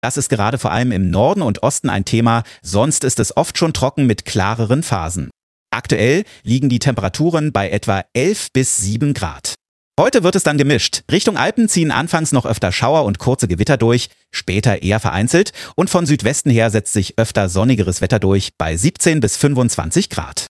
Das ist gerade vor allem im Norden und Osten ein Thema, sonst ist es oft schon trocken mit klareren Phasen. Aktuell liegen die Temperaturen bei etwa 11 bis 7 Grad. Heute wird es dann gemischt. Richtung Alpen ziehen anfangs noch öfter Schauer und kurze Gewitter durch, später eher vereinzelt und von Südwesten her setzt sich öfter sonnigeres Wetter durch bei 17 bis 25 Grad.